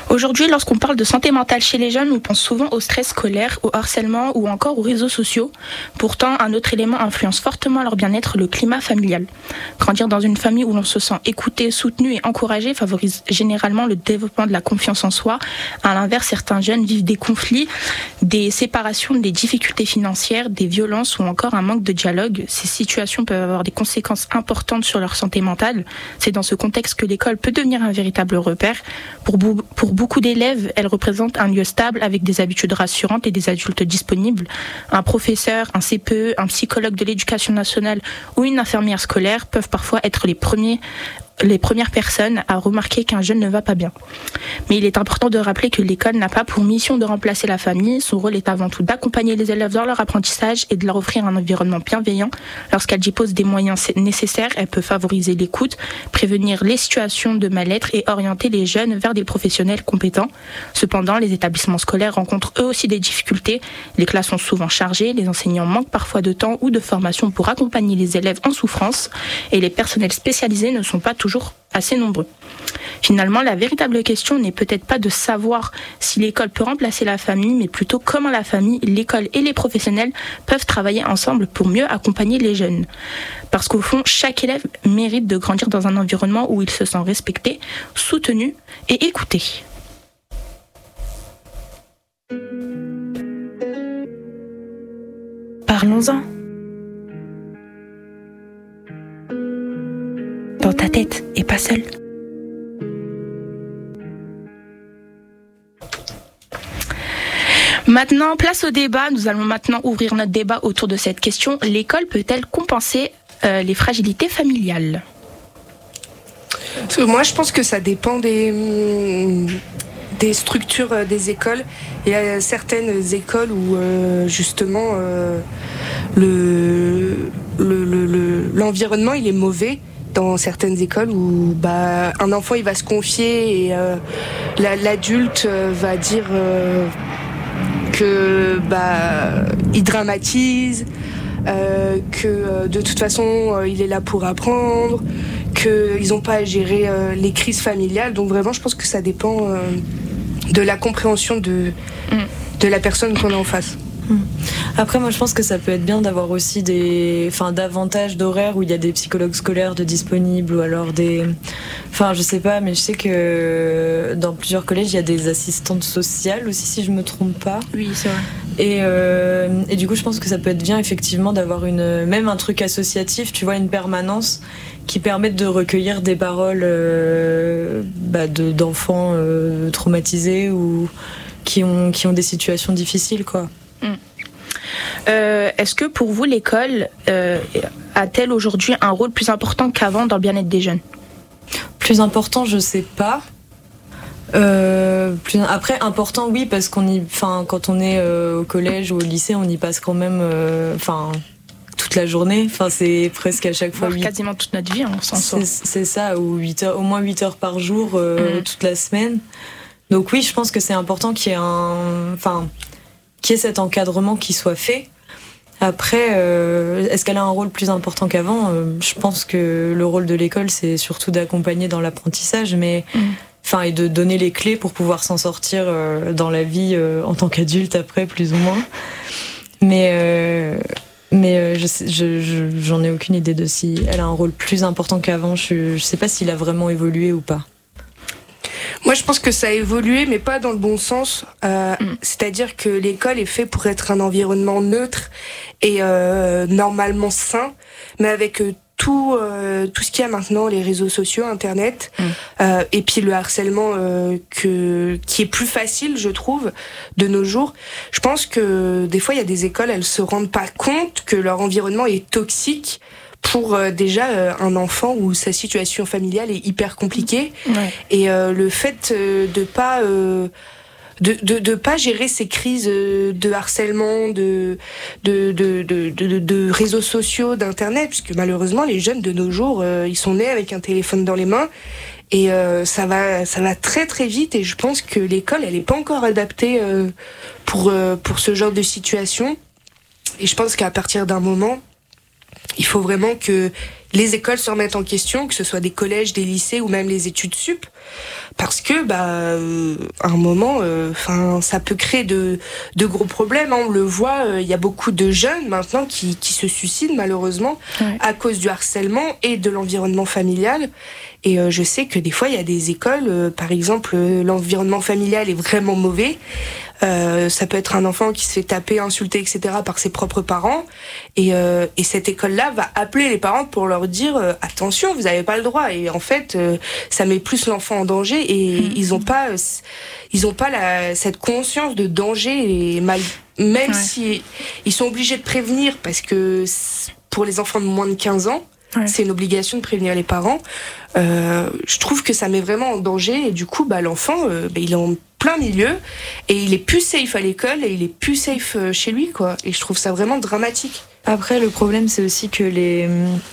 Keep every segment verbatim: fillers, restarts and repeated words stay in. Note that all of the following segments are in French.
Aujourd'hui, lorsqu'on parle de santé mentale chez les jeunes, on pense souvent au stress scolaire, au harcèlement ou encore aux réseaux sociaux. Pourtant, un autre élément influence fortement leur bien-être, le climat familial. Grandir dans une famille où l'on se sent écouté, soutenu et encouragé favorise généralement le développement de la confiance en soi. À l'inverse, certains jeunes vivent des conflits, des séparations, des difficultés financières, des violences ou encore un manque de dialogue. Ces situations peuvent avoir des conséquences importantes sur leur santé mentale. C'est dans ce contexte que l'école peut devenir un véritable repère. Pour, bou- pour beaucoup d'élèves, elle représente un lieu stable avec des habitudes rassurantes et des adultes disponibles. Un professeur, un C P E, un psychologue de l'éducation nationale ou une infirmière scolaire peuvent parfois être les premiers les premières personnes à remarquer qu'un jeune ne va pas bien. Mais il est important de rappeler que l'école n'a pas pour mission de remplacer la famille. Son rôle est avant tout d'accompagner les élèves dans leur apprentissage et de leur offrir un environnement bienveillant. Lorsqu'elle dispose des moyens nécessaires, elle peut favoriser l'écoute, prévenir les situations de mal-être et orienter les jeunes vers des professionnels compétents. Cependant, les établissements scolaires rencontrent eux aussi des difficultés. Les classes sont souvent chargées, les enseignants manquent parfois de temps ou de formation pour accompagner les élèves en souffrance et les personnels spécialisés ne sont pas toujours toujours assez nombreux. Finalement, la véritable question n'est peut-être pas de savoir si l'école peut remplacer la famille, mais plutôt comment la famille, l'école et les professionnels peuvent travailler ensemble pour mieux accompagner les jeunes. Parce qu'au fond, chaque élève mérite de grandir dans un environnement où il se sent respecté, soutenu et écouté. Parlons-en. Dans ta tête et pas seul. Maintenant, place au débat. Nous allons maintenant ouvrir notre débat autour de cette question. L'école peut-elle compenser euh, les fragilités familiales ? Parce que moi, je pense que ça dépend des, des structures des écoles. Il y a certaines écoles où, euh, justement, euh, le, le, le, le, l'environnement, il est mauvais. Dans certaines écoles où bah, un enfant il va se confier et euh, la, l'adulte euh, va dire euh, que bah, il dramatise, euh, que euh, de toute façon euh, il est là pour apprendre, qu'ils n'ont pas à gérer euh, les crises familiales. Donc vraiment je pense que ça dépend euh, de la compréhension de, de la personne qu'on a en face. Après, moi, je pense que ça peut être bien d'avoir aussi des, enfin, davantage d'horaires où il y a des psychologues scolaires de disponibles ou alors des, enfin, je sais pas, mais je sais que dans plusieurs collèges, il y a des assistantes sociales aussi, si je me trompe pas. Oui, c'est vrai. Et, euh, et du coup, je pense que ça peut être bien, effectivement, d'avoir une, même un truc associatif, tu vois, une permanence qui permette de recueillir des paroles, euh, bah, de, d'enfants euh, traumatisés ou qui ont, qui ont des situations difficiles, quoi. Mmh. Euh, est-ce que pour vous, l'école euh, a-t-elle aujourd'hui un rôle plus important qu'avant dans le bien-être des jeunes ? Plus important, je sais pas. Euh, plus, après, important, oui, parce qu'on y, enfin, quand on est euh, au collège ou au lycée, on y passe quand même, enfin, euh, toute la journée. Enfin, c'est presque à chaque fois. huit... quasiment toute notre vie, on s'en sort. C'est, c'est ça, ou huit heures, au moins huit heures par jour, euh, mmh. toute la semaine. Donc oui, je pense que c'est important qu'il y ait un, enfin, qu'il y ait cet encadrement qui soit fait. Après, euh, est-ce qu'elle a un rôle plus important qu'avant ? euh, Je pense que le rôle de l'école, c'est surtout d'accompagner dans l'apprentissage, mais mmh. enfin, et de donner les clés pour pouvoir s'en sortir euh, dans la vie euh, en tant qu'adulte après, plus ou moins. Mais euh, mais euh, je, sais, je, je j'en ai aucune idée de si elle a un rôle plus important qu'avant. Je je sais pas s'il a vraiment évolué ou pas. Moi, je pense que ça a évolué, mais pas dans le bon sens. Euh, mmh. C'est-à-dire que l'école est faite pour être un environnement neutre et euh, normalement sain, mais avec euh, tout euh, tout ce qu'il y a maintenant, les réseaux sociaux, Internet, mmh. euh, et puis le harcèlement euh, que qui est plus facile, je trouve, de nos jours. Je pense que des fois, il y a des écoles, elles se rendent pas compte que leur environnement est toxique pour euh, déjà euh, un enfant où sa situation familiale est hyper compliquée. Ouais. Et euh, le fait euh, de pas euh, de, de de pas gérer ces crises euh, de harcèlement, de de de de de, de réseaux sociaux, d'internet, puisque malheureusement les jeunes de nos jours euh, ils sont nés avec un téléphone dans les mains. Et euh, ça va ça va très très vite, et je pense que l'école elle est pas encore adaptée euh, pour euh, pour ce genre de situation. Et je pense qu'à partir d'un moment il faut vraiment que les écoles se remettent en question, que ce soit des collèges, des lycées ou même les études sup, parce que bah euh, à un moment, enfin euh, ça peut créer de de gros problèmes. Hein. On le voit, il euh, y a beaucoup de jeunes maintenant qui qui se suicident malheureusement ouais. à cause du harcèlement et de l'environnement familial. Et euh, je sais que des fois il y a des écoles, euh, par exemple, euh, l'environnement familial est vraiment mauvais. Euh, ça peut être un enfant qui se fait taper, insulter, et cetera par ses propres parents. Et, euh, et cette école-là va appeler les parents pour leur dire euh, attention, vous n'avez pas le droit. Et en fait, euh, ça met plus l'enfant en danger et mmh. ils n'ont pas, euh, ils ont pas la, cette conscience de danger. Et mal, même ouais. si ils sont obligés de prévenir, parce que pour les enfants de moins de quinze ans, ouais. c'est une obligation de prévenir les parents. Euh, je trouve que ça met vraiment en danger et du coup, bah l'enfant, euh, bah, il est en plein milieu et il est plus safe à l'école et il est plus safe chez lui, quoi. Et je trouve ça vraiment dramatique. Après, le problème, c'est aussi que les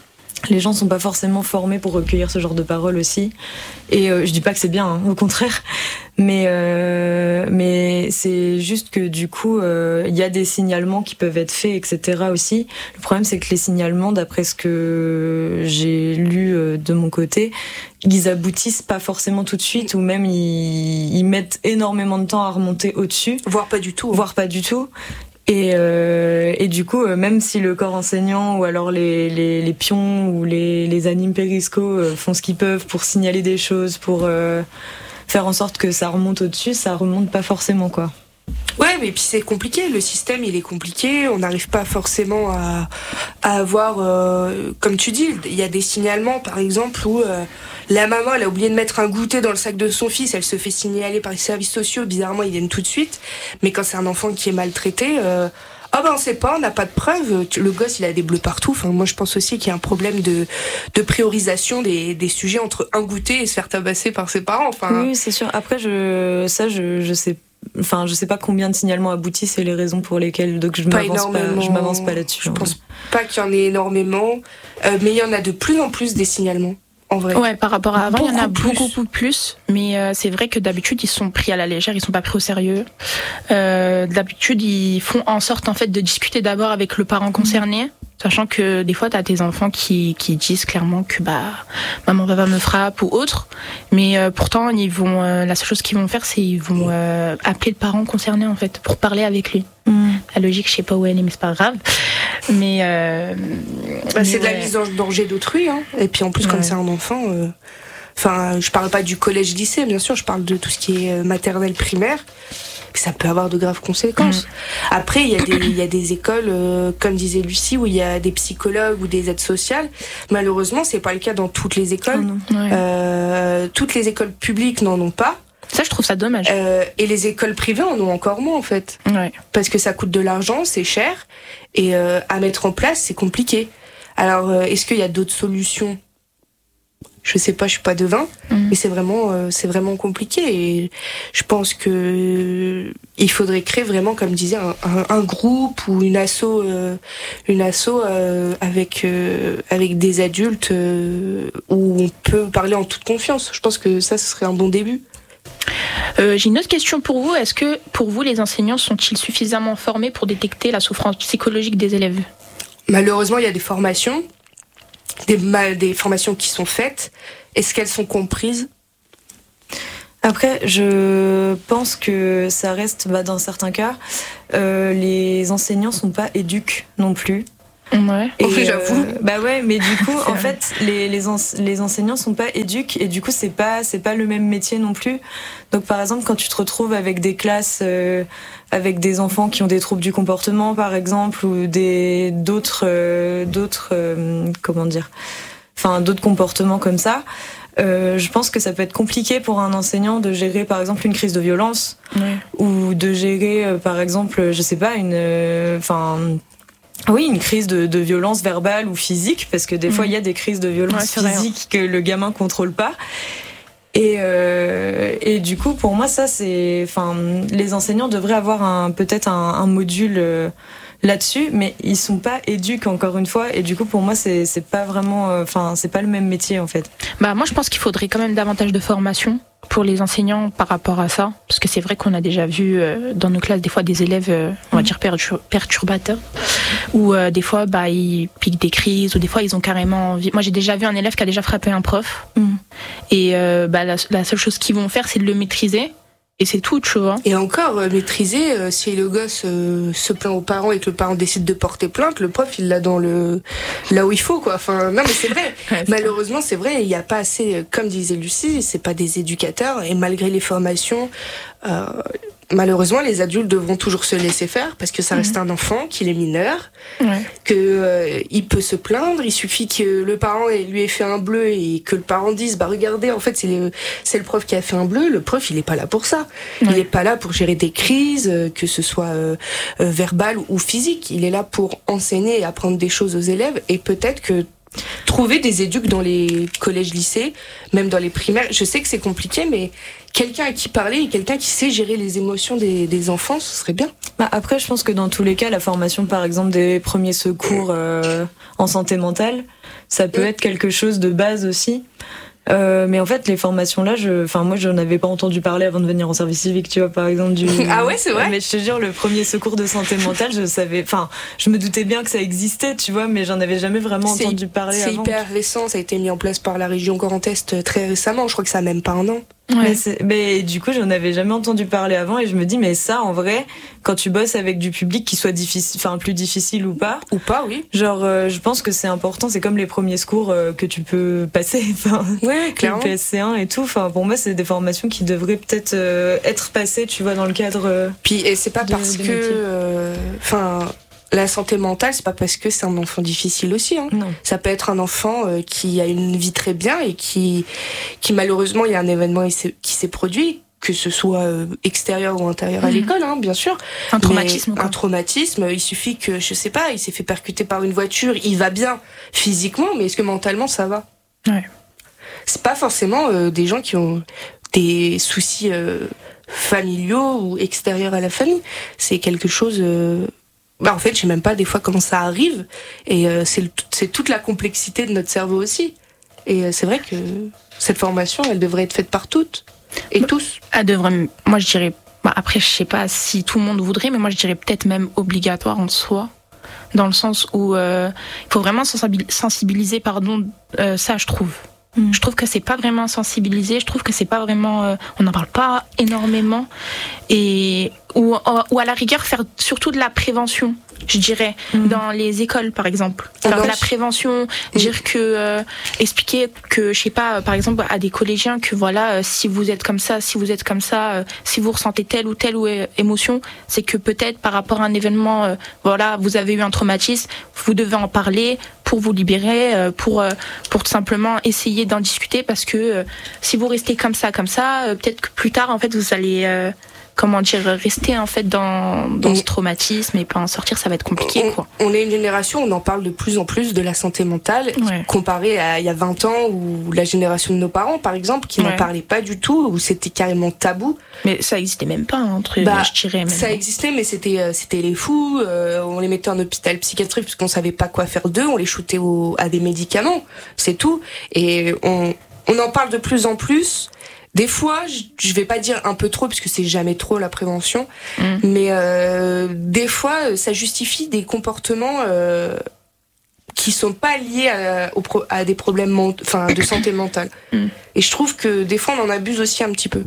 les gens sont pas forcément formés pour recueillir ce genre de paroles aussi. Et euh, je dis pas que c'est bien, hein, au contraire. Mais euh, mais c'est juste que du coup, il euh, y a des signalements qui peuvent être faits, et cetera aussi. Le problème, c'est que les signalements, d'après ce que j'ai lu euh, de mon côté, ils aboutissent pas forcément tout de suite, ou même ils, ils mettent énormément de temps à remonter au-dessus. Voire pas du tout. Hein. Voire pas du tout. Et, euh, et du coup, euh, même si le corps enseignant ou alors les, les, les pions ou les, les animes périsco euh, font ce qu'ils peuvent pour signaler des choses, pour euh, faire en sorte que ça remonte au-dessus, ça remonte pas forcément, quoi. Ouais, mais puis c'est compliqué, le système il est compliqué, on n'arrive pas forcément à, à avoir, euh, comme tu dis, il y a des signalements par exemple où euh, la maman elle a oublié de mettre un goûter dans le sac de son fils, elle se fait signaler par les services sociaux, bizarrement ils viennent tout de suite, mais quand c'est un enfant qui est maltraité, euh, ah ben on sait pas, on n'a pas de preuves, le gosse il a des bleus partout, enfin moi je pense aussi qu'il y a un problème de, de priorisation des, des sujets entre un goûter et se faire tabasser par ses parents. Enfin... Oui c'est sûr, après je, ça je, je sais pas. Enfin, je sais pas combien de signalements aboutissent et les raisons pour lesquelles, donc je pas m'avance pas, je m'avance pas là-dessus. Je pense pas qu'il y en ait énormément, euh, mais il y en a de plus en plus des signalements. En vrai. Ouais, par rapport à avant, il y en a plus. beaucoup, beaucoup plus. Mais euh, c'est vrai que d'habitude, ils sont pris à la légère, ils sont pas pris au sérieux. Euh, d'habitude, ils font en sorte en fait de discuter d'abord avec le parent concerné, mmh. sachant que des fois, t'as tes enfants qui qui disent clairement que bah maman papa me frappe ou autre. Mais euh, pourtant, ils vont euh, la seule chose qu'ils vont faire, c'est ils vont euh, appeler le parent concerné en fait pour parler avec lui. Mmh. La logique, je sais pas où elle est, mais c'est pas grave. Mais, euh, bah, mais c'est ouais. de la mise en danger d'autrui, hein. Et puis en plus, ouais. Quand c'est un enfant, enfin, euh, je parle pas du collège-lycée, bien sûr, je parle de tout ce qui est maternelle, primaire. Ça peut avoir de graves conséquences. Mmh. Après, il y a des, il y a des écoles, euh, comme disait Lucie, où il y a des psychologues ou des aides sociales. Malheureusement, c'est pas le cas dans toutes les écoles. Oh ouais. euh, toutes les écoles publiques n'en ont pas. Ça, je trouve ça dommage. Euh, et les écoles privées en ont encore moins, en fait. Ouais. Parce que ça coûte de l'argent, c'est cher, et euh, à mettre en place, c'est compliqué. Alors, euh, est-ce qu'il y a d'autres solutions ? Je sais pas, je suis pas devin, mmh. mais c'est vraiment, euh, c'est vraiment compliqué. Et je pense que euh, il faudrait créer vraiment, comme disait, un, un, un groupe ou une asso, euh, une asso euh, avec euh, avec des adultes euh, où on peut parler en toute confiance. Je pense que ça, ce serait un bon début. Euh, j'ai une autre question pour vous. Est-ce que, pour vous, les enseignants sont-ils suffisamment formés pour détecter la souffrance psychologique des élèves ? Malheureusement, il y a des formations, des, des formations qui sont faites. Est-ce qu'elles sont comprises ? Après, je pense que ça reste, bah, dans certains cas, euh, les enseignants sont pas éduques non plus. Ouais. Et oui, j'avoue. Euh, bah ouais, mais du coup, en fait, les les, ense- les enseignants sont pas éduques et du coup, c'est pas c'est pas le même métier non plus. Donc, par exemple, quand tu te retrouves avec des classes euh, avec des enfants qui ont des troubles du comportement, par exemple, ou des d'autres euh, d'autres euh, comment dire, enfin d'autres comportements comme ça. Euh, je pense que ça peut être compliqué pour un enseignant de gérer, par exemple, une crise de violence, ouais. ou de gérer, euh, par exemple, je sais pas, une, enfin. Euh, Oui, une crise de, de violence verbale ou physique, parce que des mmh. fois il y a des crises de violence ouais, physique que le gamin contrôle pas. Et, euh, et du coup, pour moi, ça c'est, enfin, les enseignants devraient avoir un peut-être un, un module euh, là-dessus, mais ils sont pas éduques encore une fois. Et du coup, pour moi, c'est c'est pas vraiment, enfin, euh, c'est pas le même métier en fait. Bah moi, je pense qu'il faudrait quand même davantage de formation pour les enseignants par rapport à ça, parce parce que c'est vrai qu'on a déjà vu euh, dans nos classes des fois des élèves, euh, on va dire pertur- perturbateurs, où euh, des fois bah, ils piquent des crises, ou des fois ils ont carrément envie. Moi j'ai déjà vu un élève qui a déjà frappé un prof, mm. et euh, bah, la, la seule chose qu'ils vont faire c'est de le maîtriser. Et c'est tout, tu vois. Et encore, euh, maîtriser, euh, si le gosse euh, se plaint aux parents et que le parent décide de porter plainte, le prof, il l'a dans le là où il faut, quoi. Enfin, non, mais c'est vrai. Ouais, c'est Malheureusement, c'est vrai, il n'y a pas assez, comme disait Lucie, c'est pas des éducateurs. Et malgré les formations, euh, malheureusement, les adultes devront toujours se laisser faire parce que ça reste mmh. un enfant, qu'il est mineur, ouais. que euh, il peut se plaindre. Il suffit que le parent lui ait fait un bleu et que le parent dise bah regardez, en fait c'est le c'est le prof qui a fait un bleu. Le prof, il est pas là pour ça. Ouais. Il est pas là pour gérer des crises, que ce soit euh, euh, verbal ou physique. Il est là pour enseigner et apprendre des choses aux élèves. Et peut-être que trouver des éduques dans les collèges, lycées, même dans les primaires, je sais que c'est compliqué, mais quelqu'un à qui parler et quelqu'un qui sait gérer les émotions des, des enfants, ce serait bien. Bah après, je pense que dans tous les cas, la formation, par exemple, des premiers secours euh, en santé mentale, ça peut mmh. être quelque chose de base aussi. Euh, mais en fait, les formations là, je, enfin moi, j'en avais pas entendu parler avant de venir en service civique, tu vois, par exemple du. Ah ouais, c'est vrai. Mais je te jure, le premier secours de santé mentale, je savais, enfin, je me doutais bien que ça existait, tu vois, mais j'en avais jamais vraiment c'est, entendu parler c'est avant. C'est hyper récent, ça a été mis en place par la région Grand Est très récemment. Je crois que ça a même pas un an. Ouais. Mais, c'est, mais du coup, j'en avais jamais entendu parler avant et je me dis, mais ça, en vrai, quand tu bosses avec du public qui soit difficile, enfin plus difficile ou pas, ou pas, oui. Genre, euh, je pense que c'est important. C'est comme les premiers secours euh, que tu peux passer, enfin, ouais, clairement. Le P S C un et tout. Enfin, pour moi, c'est des formations qui devraient peut-être euh, être passées, tu vois, dans le cadre. Euh, Puis et c'est pas de, parce que, enfin. Euh, La santé mentale, c'est pas parce que c'est un enfant difficile aussi. Hein. Non. Ça peut être un enfant euh, qui a une vie très bien et qui, qui malheureusement, il y a un événement qui s'est produit, que ce soit euh, extérieur ou intérieur mmh. à l'école, hein, bien sûr. Un traumatisme. Mais un traumatisme, il suffit que, je sais pas, il s'est fait percuter par une voiture, il va bien physiquement, mais est-ce que mentalement ça va ? Ouais. C'est pas forcément euh, des gens qui ont des soucis euh, familiaux ou extérieurs à la famille. C'est quelque chose... Euh, Bah en fait, je sais même pas des fois comment ça arrive, et euh, c'est, le, c'est toute la complexité de notre cerveau aussi. Et euh, c'est vrai que cette formation, elle devrait être faite par toutes et bah, tous. Elle devrait, moi je dirais, bah après je sais pas si tout le monde voudrait, mais moi je dirais peut-être même obligatoire en soi, dans le sens où euh, il faut vraiment sensibiliser, pardon, euh, ça je trouve. Mmh. Je trouve que c'est pas vraiment sensibilisé, je trouve que c'est pas vraiment, euh, on n'en parle pas énormément, et ou, ou à la rigueur faire surtout de la prévention, je dirais, mmh. dans les écoles par exemple, faire ah de la prévention, mmh. dire que euh, expliquer que je sais pas, par exemple à des collégiens que voilà, euh, si vous êtes comme ça, si vous êtes comme ça, euh, si vous ressentez telle ou telle ou é- émotion, c'est que peut-être par rapport à un événement, euh, voilà, vous avez eu un traumatisme, vous devez en parler pour vous libérer, euh, pour euh, pour tout simplement essayer d'en discuter, parce que euh, si vous restez comme ça, comme ça, euh, peut-être que plus tard en fait vous allez euh, comment dire, rester en fait dans, dans ce traumatisme et pas en sortir, ça va être compliqué, on, quoi. On est une génération, on en parle de plus en plus de la santé mentale, ouais. comparé à il y a vingt ans ou la génération de nos parents, par exemple, qui ouais. n'en parlaient pas du tout, où c'était carrément tabou. Mais ça existait même pas, hein, entre, bah, je dirais. Même. Ça existait, mais c'était, euh, c'était les fous, euh, on les mettait en hôpital psychiatrique parce qu'on savait pas quoi faire d'eux, on les shootait au, à des médicaments, c'est tout. Et on, on en parle de plus en plus. Des fois, je vais pas dire un peu trop, parce que c'est jamais trop la prévention, mmh. mais euh, des fois, ça justifie des comportements euh, qui sont pas liés à, à des problèmes ment- enfin, de santé mentale. Mmh. Et je trouve que des fois, on en abuse aussi un petit peu.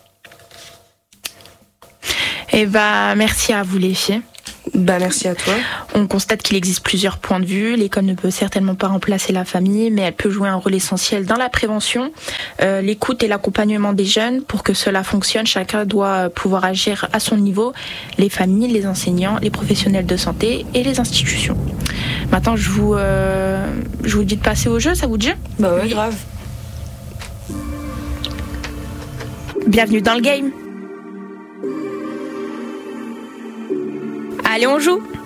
Eh bah, merci à vous les filles. Bah, merci à toi. On constate qu'il existe plusieurs points de vue. L'école ne peut certainement pas remplacer la famille, mais elle peut jouer un rôle essentiel dans la prévention, euh, l'écoute et l'accompagnement des jeunes. Pour que cela fonctionne, chacun doit pouvoir agir à son niveau, les familles, les enseignants, les professionnels de santé et les institutions. Maintenant, je vous, euh, je vous dis de passer au jeu, ça vous dit ? Bah ouais, oui. Grave. Bienvenue dans le game. Allez, on joue.